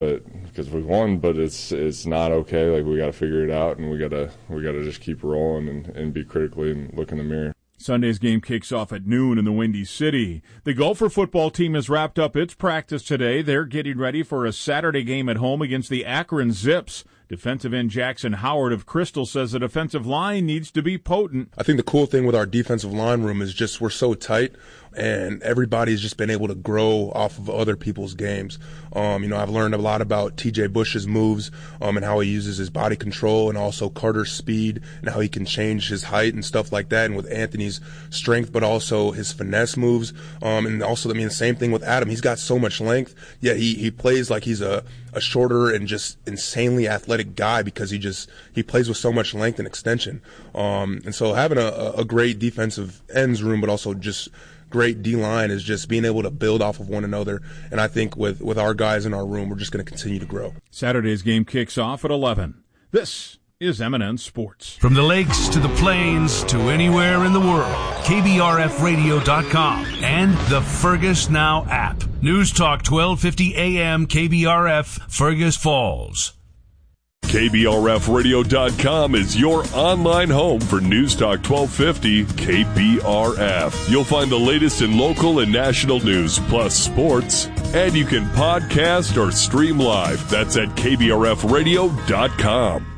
But because we won, but it's not okay. Like, we got to figure it out, and we gotta just keep rolling and be critically and look in the mirror. Sunday's game kicks off at noon in the Windy City. The Gopher football team has wrapped up its practice today. They're getting ready for a Saturday game at home against the Akron Zips. Defensive end Jackson Howard of Crystal says the defensive line needs to be potent. I think the cool thing with our defensive line room is just we're so tight, and everybody's just been able to grow off of other people's games. I've learned a lot about TJ Bush's moves and how he uses his body control, and also Carter's speed and how he can change his height and stuff like that, and with Anthony's strength, but also his finesse moves. And also, the same thing with Adam. He's got so much length, yet he plays like he's a shorter and just insanely athletic guy because he plays with so much length and extension. And so having a great defensive ends room, but also just great D-line is just being able to build off of one another. And I think with our guys in our room, we're just going to continue to grow. Saturday's game kicks off at 11. This is Eminence Sports. From the lakes to the plains to anywhere in the world, KBRFradio.com and the Fergus Now app. News Talk 1250 AM KBRF, Fergus Falls. KBRFradio.com is your online home for News Talk 1250 KBRF. You'll find the latest in local and national news, plus sports. And you can podcast or stream live. That's at KBRFradio.com.